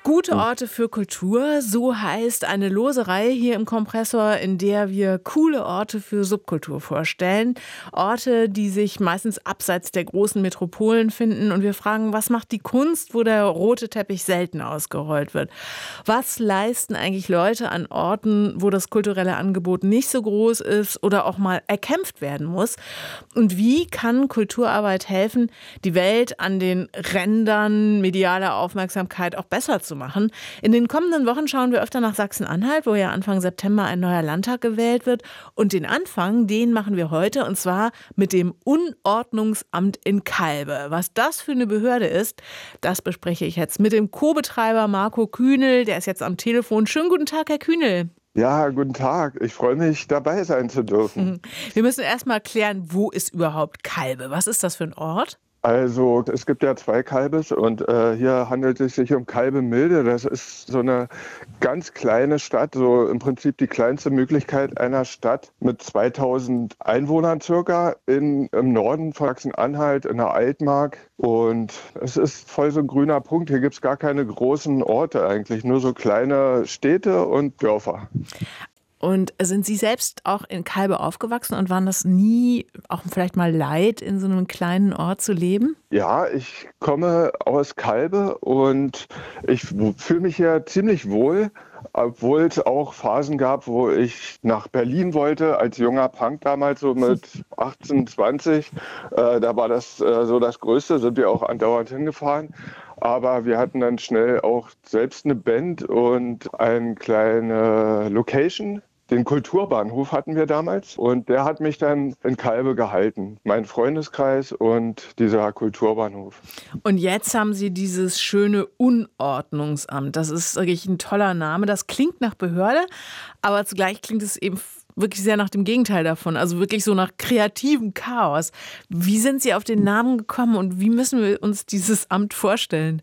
Gute Orte für Kultur, so heißt eine lose Reihe hier im Kompressor, in der wir coole Orte für Subkultur vorstellen. Orte, die sich meistens abseits der großen Metropolen finden. Und wir fragen, was macht die Kunst, wo der rote Teppich selten ausgerollt wird? Was leisten eigentlich Leute an Orten, wo das kulturelle Angebot nicht so groß ist oder auch mal erkämpft werden muss? Und wie kann Kulturarbeit helfen, die Welt an den Rändern medialer Aufmerksamkeit auch besser zu machen? In den kommenden Wochen schauen wir öfter nach Sachsen-Anhalt, wo ja Anfang September ein neuer Landtag gewählt wird. Und den Anfang, den machen wir heute, und zwar mit dem Unordnungsamt in Calbe. Was das für eine Behörde ist, das bespreche ich jetzt mit dem Co-Betreiber Marco Kühnel. Der ist jetzt am Telefon. Schönen guten Tag, Herr Kühnel. Ja, guten Tag. Ich freue mich, dabei sein zu dürfen. Wir müssen erst mal klären, wo ist überhaupt Calbe? Was ist das für ein Ort? Also es gibt ja zwei Calbes und hier handelt es sich um Calbe-Milde. Das ist so eine ganz kleine Stadt, so im Prinzip die kleinste Möglichkeit einer Stadt mit 2000 Einwohnern circa im Norden von Sachsen-Anhalt in der Altmark. Und es ist voll so ein grüner Punkt. Hier gibt es gar keine großen Orte eigentlich, nur so kleine Städte und Dörfer. Und sind Sie selbst auch in Calbe aufgewachsen und waren das nie auch vielleicht mal leid, in so einem kleinen Ort zu leben? Ja, ich komme aus Calbe und ich fühle mich hier ziemlich wohl, obwohl es auch Phasen gab, wo ich nach Berlin wollte, als junger Punk damals, so mit 18, 20. Da war das so das Größte, sind wir auch andauernd hingefahren. Aber wir hatten dann schnell auch selbst eine Band und eine kleine Location. Den Kulturbahnhof hatten wir damals und der hat mich dann in Calbe gehalten. Mein Freundeskreis und dieser Kulturbahnhof. Und jetzt haben Sie dieses schöne Unordnungsamt. Das ist wirklich ein toller Name. Das klingt nach Behörde, aber zugleich klingt es eben wirklich sehr nach dem Gegenteil davon. Also wirklich so nach kreativem Chaos. Wie sind Sie auf den Namen gekommen und wie müssen wir uns dieses Amt vorstellen?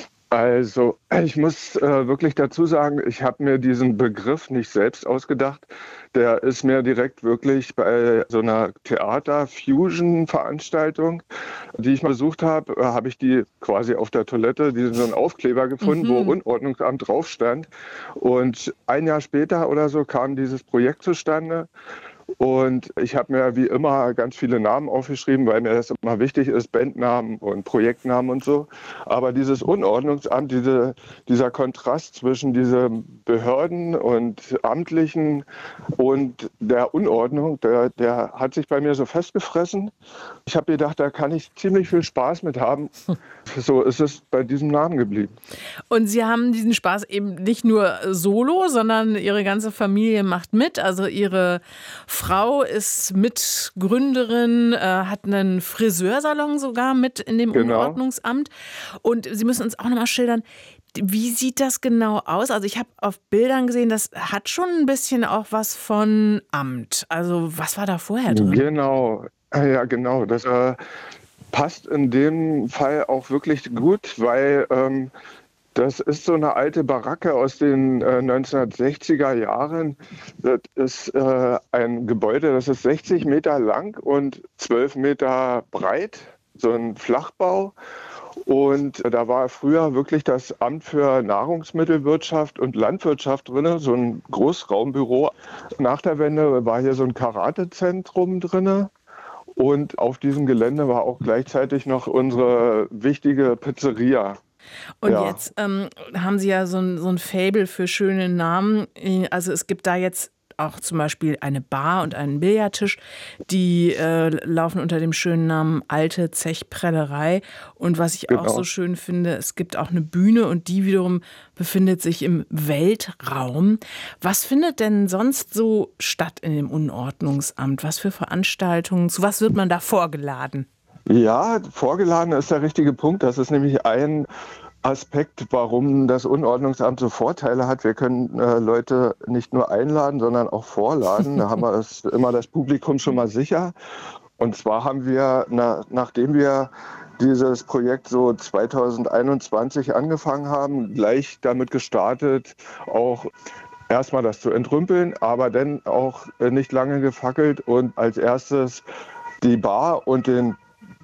Also ich muss wirklich dazu sagen, ich habe mir diesen Begriff nicht selbst ausgedacht. Der ist mir direkt wirklich bei so einer Theater-Fusion-Veranstaltung, die ich mal besucht habe, habe ich die quasi auf der Toilette, so einen Aufkleber gefunden, wo Unordnungsamt drauf stand. Und ein Jahr später oder so kam dieses Projekt zustande. Und ich habe mir wie immer ganz viele Namen aufgeschrieben, weil mir das immer wichtig ist, Bandnamen und Projektnamen und so. Aber dieses Unordnungsamt, dieser Kontrast zwischen diesen Behörden und Amtlichen und der Unordnung, der hat sich bei mir so festgefressen. Ich habe gedacht, da kann ich ziemlich viel Spaß mit haben. So ist es bei diesem Namen geblieben. Und Sie haben diesen Spaß eben nicht nur solo, sondern Ihre ganze Familie macht mit. Also Ihre Frau ist Mitgründerin, hat einen Friseursalon sogar mit in dem Unordnungsamt. Und Sie müssen uns auch nochmal schildern, wie sieht das genau aus? Also ich habe auf Bildern gesehen, das hat schon ein bisschen auch was von Amt. Also was war da vorher drin? Genau, ja genau. Das passt in dem Fall auch wirklich gut, weil das ist so eine alte Baracke aus den 1960er Jahren. Das ist ein Gebäude, das ist 60 Meter lang und 12 Meter breit, so ein Flachbau. Und da war früher wirklich das Amt für Nahrungsmittelwirtschaft und Landwirtschaft drin, so ein Großraumbüro. Nach der Wende war hier so ein Karatezentrum drin. Und auf diesem Gelände war auch gleichzeitig noch unsere wichtige Pizzeria. Und jetzt haben Sie ja so ein Faible für schöne Namen. Also es gibt da jetzt auch zum Beispiel eine Bar und einen Billardtisch, die laufen unter dem schönen Namen Alte Zechprellerei. Und was ich auch so schön finde, es gibt auch eine Bühne und die wiederum befindet sich im Weltraum. Was findet denn sonst so statt in dem Unordnungsamt? Was für Veranstaltungen, zu was wird man da vorgeladen? Ja, vorgeladen ist der richtige Punkt. Das ist nämlich ein Aspekt, warum das Unordnungsamt so Vorteile hat. Wir können Leute nicht nur einladen, sondern auch vorladen. Da haben wir immer das Publikum schon mal sicher. Und zwar haben wir, nachdem wir dieses Projekt so 2021 angefangen haben, gleich damit gestartet, auch erstmal das zu entrümpeln, aber dann auch nicht lange gefackelt und als erstes die Bar und den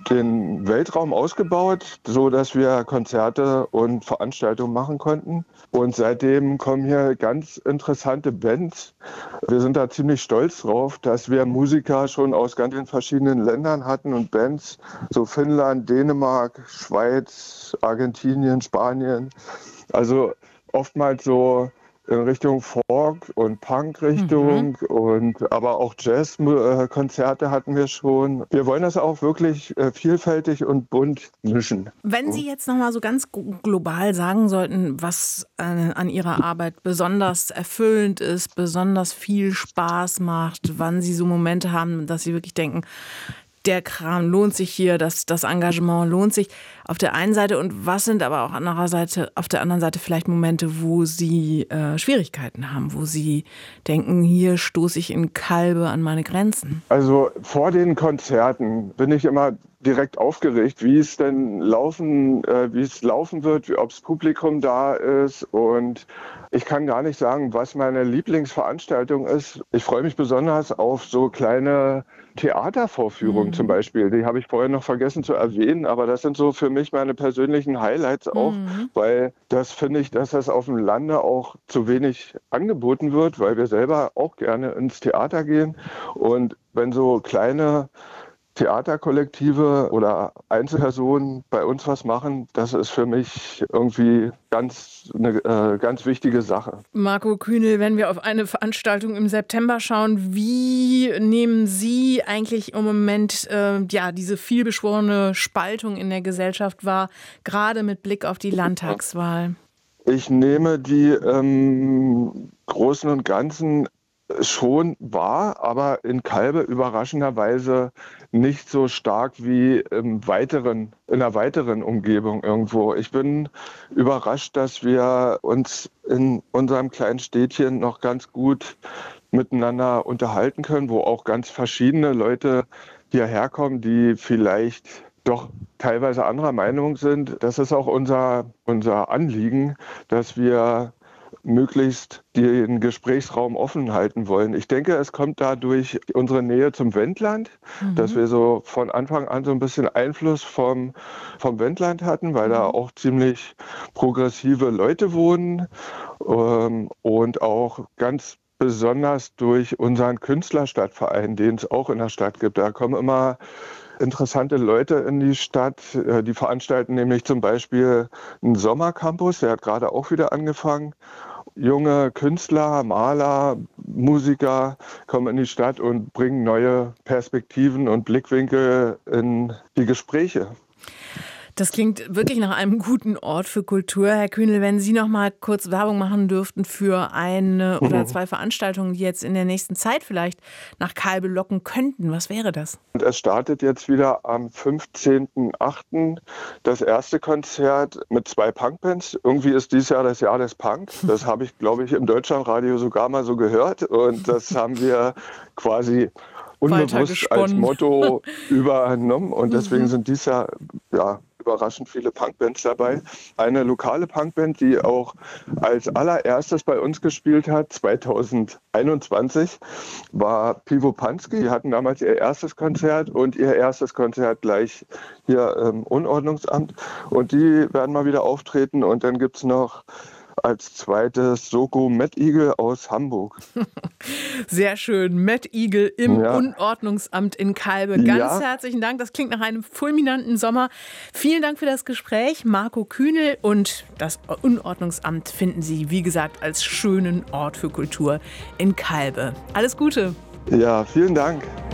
den Weltraum ausgebaut, so dass wir Konzerte und Veranstaltungen machen konnten. Und seitdem kommen hier ganz interessante Bands. Wir sind da ziemlich stolz drauf, dass wir Musiker schon aus ganz vielen verschiedenen Ländern hatten und Bands, so Finnland, Dänemark, Schweiz, Argentinien, Spanien. Also oftmals so in Richtung Folk- und Punk-Richtung und aber auch Jazz-Konzerte hatten wir schon. Wir wollen das auch wirklich vielfältig und bunt mischen. Wenn Sie jetzt noch mal so ganz global sagen sollten, was an Ihrer Arbeit besonders erfüllend ist, besonders viel Spaß macht, wann Sie so Momente haben, dass Sie wirklich denken, der Kram lohnt sich hier, das Engagement lohnt sich auf der einen Seite, und was sind aber auch auf der anderen Seite vielleicht Momente, wo Sie Schwierigkeiten haben, wo Sie denken, hier stoße ich in Calbe an meine Grenzen? Also vor den Konzerten bin ich immer direkt aufgeregt, wie es laufen wird, ob das Publikum da ist, und ich kann gar nicht sagen, was meine Lieblingsveranstaltung ist. Ich freue mich besonders auf so kleine Theatervorführungen zum Beispiel. Die habe ich vorher noch vergessen zu erwähnen, aber das sind so für mich meine persönlichen Highlights auch, weil das finde ich, dass das auf dem Lande auch zu wenig angeboten wird, weil wir selber auch gerne ins Theater gehen, und wenn so kleine Theaterkollektive oder Einzelpersonen bei uns was machen, das ist für mich irgendwie eine ganz wichtige Sache. Marco Kühnel, wenn wir auf eine Veranstaltung im September schauen, wie nehmen Sie eigentlich im Moment diese vielbeschworene Spaltung in der Gesellschaft wahr, gerade mit Blick auf die Landtagswahl? Ich nehme die Großen und Ganzen schon wahr, aber in Calbe überraschenderweise nicht so stark wie in einer weiteren Umgebung irgendwo. Ich bin überrascht, dass wir uns in unserem kleinen Städtchen noch ganz gut miteinander unterhalten können, wo auch ganz verschiedene Leute hierher kommen, die vielleicht doch teilweise anderer Meinung sind. Das ist auch unser Anliegen, dass wir möglichst den Gesprächsraum offen halten wollen. Ich denke, es kommt dadurch unsere Nähe zum Wendland, dass wir so von Anfang an so ein bisschen Einfluss vom Wendland hatten, weil da auch ziemlich progressive Leute wohnen, und auch ganz besonders durch unseren Künstlerstadtverein, den es auch in der Stadt gibt. Da kommen immer interessante Leute in die Stadt. Die veranstalten nämlich zum Beispiel einen Sommercampus, der hat gerade auch wieder angefangen. Junge Künstler, Maler, Musiker kommen in die Stadt und bringen neue Perspektiven und Blickwinkel in die Gespräche. Das klingt wirklich nach einem guten Ort für Kultur. Herr Kühnel, wenn Sie noch mal kurz Werbung machen dürften für eine oder zwei Veranstaltungen, die jetzt in der nächsten Zeit vielleicht nach Calbe locken könnten, was wäre das? Und es startet jetzt wieder am 15.08. das erste Konzert mit 2 Punkbands. Irgendwie ist dieses Jahr das Jahr des Punk. Das habe ich, glaube ich, im Deutschlandradio sogar mal so gehört. Und das haben wir quasi unbewusst als Motto übernommen. Und deswegen sind dieses Jahr überraschend viele Punkbands dabei. Eine lokale Punkband, die auch als allererstes bei uns gespielt hat, 2021, war Pivo Pansky. Die hatten damals ihr erstes Konzert und ihr erstes Konzert gleich hier im Unordnungsamt. Und die werden mal wieder auftreten. Und dann gibt es noch als zweites Soko Mad Eagle aus Hamburg. Sehr schön. Mad Eagle im Unordnungsamt in Calbe. Ganz herzlichen Dank. Das klingt nach einem fulminanten Sommer. Vielen Dank für das Gespräch, Marco Kühnel. Und das Unordnungsamt finden Sie, wie gesagt, als schönen Ort für Kultur in Calbe. Alles Gute. Ja, vielen Dank.